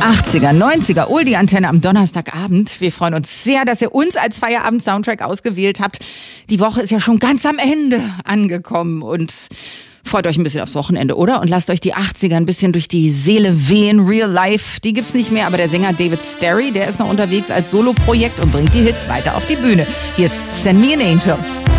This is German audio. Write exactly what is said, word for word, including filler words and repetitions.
achtziger, neunziger, Oldie-Antenne am Donnerstagabend. Wir freuen uns sehr, dass ihr uns als Feierabend-Soundtrack ausgewählt habt. Die Woche ist ja schon ganz am Ende angekommen und freut euch ein bisschen aufs Wochenende, oder? Und lasst euch die achtziger ein bisschen durch die Seele wehen. Real Life, die gibt's nicht mehr, aber der Sänger David Sterry, der ist noch unterwegs als Soloprojekt und bringt die Hits weiter auf die Bühne. Hier ist Send Me an Angel.